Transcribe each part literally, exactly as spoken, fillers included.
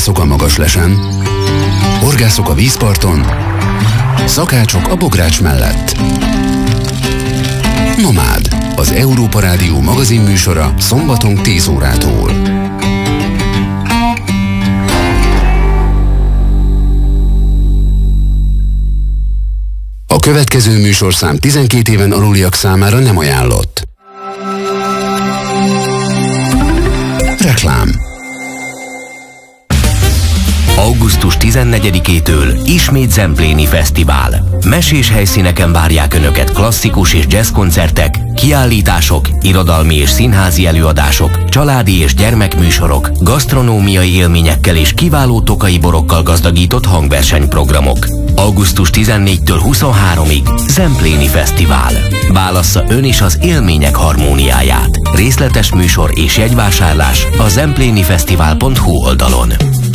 Vadászok a Magaslesen, horgászok a vízparton, szakácsok a bogrács mellett. Nomád, az Európa Rádió magazinműsora szombaton tíz órától. A következő műsorszám tizenkét éven aluliak számára nem ajánlott. Reklám. augusztus tizennegyedikétől ismét Zempléni Fesztivál. Mesés helyszíneken várják Önöket klasszikus és jazz koncertek, kiállítások, irodalmi és színházi előadások, családi és gyermekműsorok, gasztronómiai élményekkel és kiváló tokai borokkal gazdagított hangversenyprogramok. augusztus tizennégyedikétől huszonharmadikáig Zempléni Fesztivál. Válassza ön is az élmények harmóniáját. Részletes műsor és jegyvásárlás a zemplénifesztivál pont hu oldalon.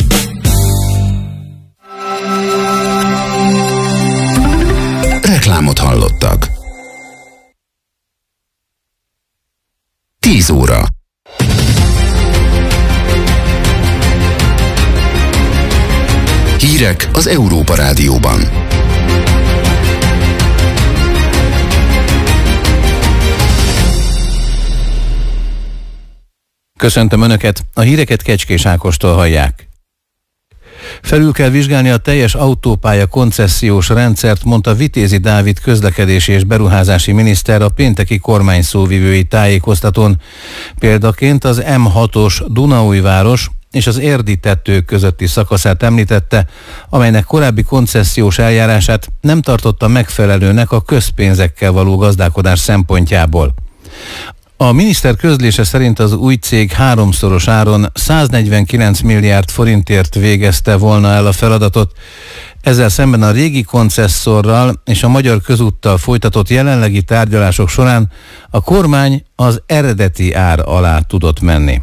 Reklámot hallottak. tíz óra. Hírek az Európa Rádióban. Köszöntöm Önöket, a híreket Kecskés Ákostól hallják. Felül kell vizsgálni a teljes autópálya koncesziós rendszert, mondta Vitézi Dávid közlekedési és beruházási miniszter a pénteki kormányszóvivői tájékoztatón. Példaként az M hatos Dunaújváros és az Érdi tető közötti szakaszát említette, amelynek korábbi koncesziós eljárását nem tartotta megfelelőnek a közpénzekkel való gazdálkodás szempontjából. A miniszter közlése szerint az új cég háromszoros áron száznegyvenkilenc milliárd forintért végezte volna el a feladatot. Ezzel szemben a régi koncesszorral és a Magyar Közúttal folytatott jelenlegi tárgyalások során a kormány az eredeti ár alá tudott menni.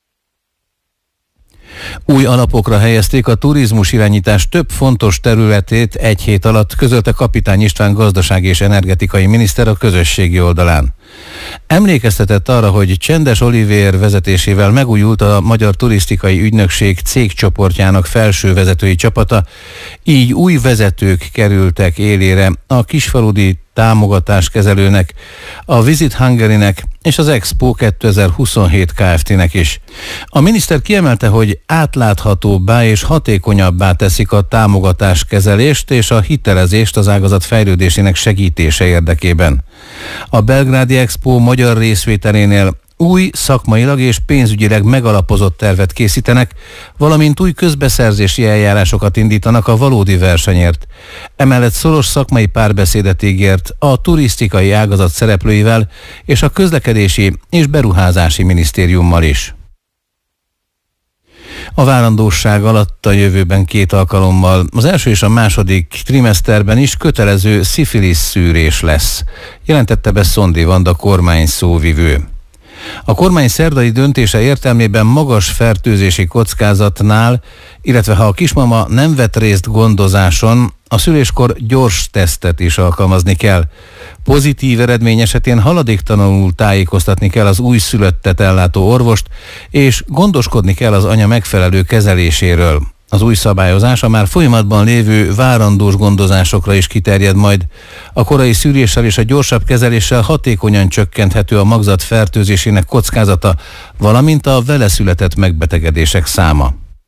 Új alapokra helyezték a turizmus irányítás több fontos területét egy hét alatt, közölte Kapitány István gazdasági és energetikai miniszter a közösségi oldalán. Emlékeztetett arra, hogy Csendes Olivér vezetésével megújult a Magyar Turisztikai Ügynökség cégcsoportjának felső vezetői csapata, így új vezetők kerültek élére a kisfaludi támogatáskezelőnek, a Visit Hungary-nek és az Expo kétezer-huszonhét Kft-nek is. A miniszter kiemelte, hogy átláthatóbbá és hatékonyabbá teszik a támogatáskezelést és a hitelezést az ágazat fejlődésének segítése érdekében. A belgrádi Expo magyar részvételénél új szakmailag és pénzügyileg megalapozott tervet készítenek, valamint új közbeszerzési eljárásokat indítanak a valódi versenyért. Emellett szoros szakmai párbeszédet ígért a turisztikai ágazat szereplőivel és a közlekedési és beruházási minisztériummal is. A várandóság alatt a jövőben két alkalommal, az első és a második trimeszterben is kötelező szifilisz szűrés lesz, jelentette be Szondi Vanda kormány szóvivő. A kormány szerdai döntése értelmében magas fertőzési kockázatnál, illetve ha a kismama nem vett részt gondozáson, a szüléskor gyors tesztet is alkalmazni kell. Pozitív eredmény esetén haladéktalanul tájékoztatni kell az újszülöttet ellátó orvost, és gondoskodni kell az anya megfelelő kezeléséről. Az új szabályozás a már folyamatban lévő várandós gondozásokra is kiterjed majd. A korai szűréssel és a gyorsabb kezeléssel hatékonyan csökkenthető a magzat fertőzésének kockázata, valamint a vele született megbetegedések száma.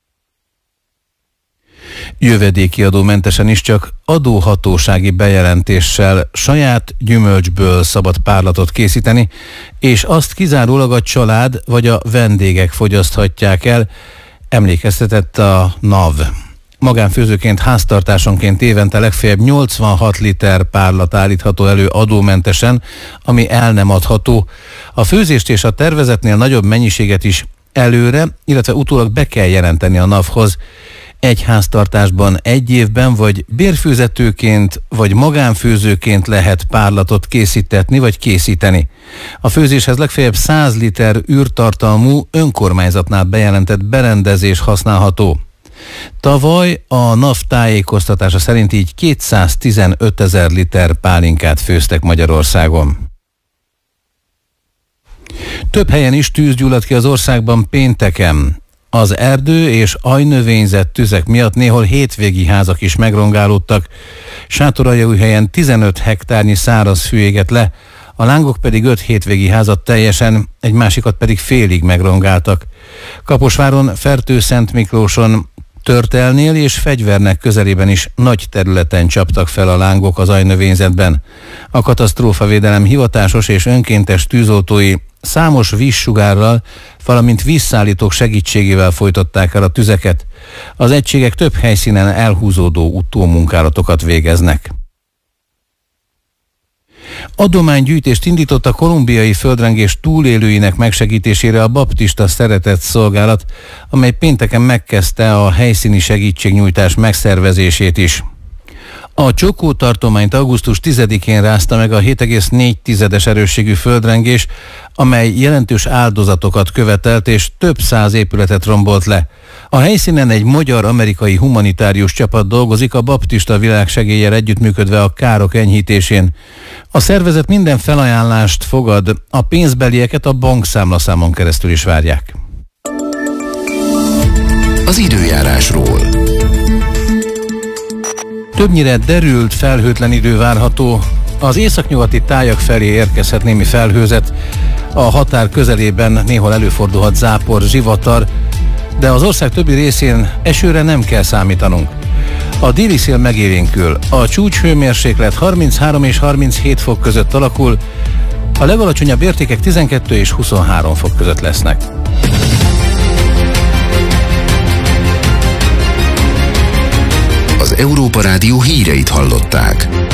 Jövedéki adómentesen is csak adóhatósági bejelentéssel saját gyümölcsből szabad párlatot készíteni, és azt kizárólag a család vagy a vendégek fogyaszthatják el, emlékeztetett a NAV. Magánfőzőként háztartásonként évente legfeljebb nyolcvanhat liter párlat állítható elő adómentesen, ami el nem adható. A főzést és a tervezetnél nagyobb mennyiséget is előre, illetve utólag be kell jelenteni a NAV-hoz. Egy háztartásban egy évben vagy bérfőzetőként, vagy magánfőzőként lehet párlatot készítetni vagy készíteni. A főzéshez legfeljebb száz liter űrtartalmú önkormányzatnál bejelentett berendezés használható. Tavaly a NAV tájékoztatása szerint így kétszáztizenöt ezer liter pálinkát főztek Magyarországon. Több helyen is tűz gyulladt ki az országban pénteken. Az erdő és ajnövényzet tüzek miatt néhol hétvégi házak is megrongálódtak. Sátoraljaújhelyen tizenöt hektárnyi száraz fű égett le, a lángok pedig öt hétvégi házat teljesen, egy másikat pedig félig megrongáltak. Kaposváron, Fertő-Szentmiklóson, Törtelnél és Fegyvernek közelében is nagy területen csaptak fel a lángok az ajnövényzetben. A katasztrófavédelem hivatásos és önkéntes tűzoltói számos vízsugárral, valamint vízszállítók segítségével folytatták el a tüzeket. Az egységek több helyszínen elhúzódó utómunkálatokat végeznek. Adománygyűjtést indított a kolumbiai földrengés túlélőinek megsegítésére a Baptista Szeretett Szolgálat, amely pénteken megkezdte a helyszíni segítségnyújtás megszervezését is. A Csokó tartományt augusztus tizedikén rázta meg a hét egész négy tizedes erősségű földrengés, amely jelentős áldozatokat követelt és több száz épületet rombolt le. A helyszínen egy magyar-amerikai humanitárius csapat dolgozik, a Baptista Világsegéllyel együttműködve a károk enyhítésén. A szervezet minden felajánlást fogad, a pénzbelieket a bankszámlaszámon keresztül is várják. Az időjárásról. Többnyire derült, felhőtlen idő várható. Az északnyugati tájak felé érkezhet némi felhőzet. A határ közelében néhol előfordulhat zápor, zivatar, de az ország többi részén esőre nem kell számítanunk. A déli szél megélénkül. A csúcshőmérséklet harminchárom és harminchét fok között alakul, a legalacsonyabb értékek tizenkettő és huszonhárom fok között lesznek. Az Európa Rádió híreit hallották.